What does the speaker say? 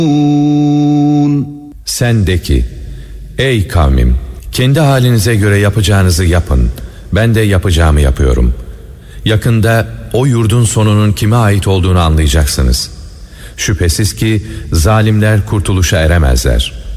Sen de ki, ey kavmim, kendi halinize göre yapacağınızı yapın, ben de yapacağımı yapıyorum. Yakında o yurdun sonunun kime ait olduğunu anlayacaksınız. Şüphesiz ki zalimler kurtuluşa eremezler.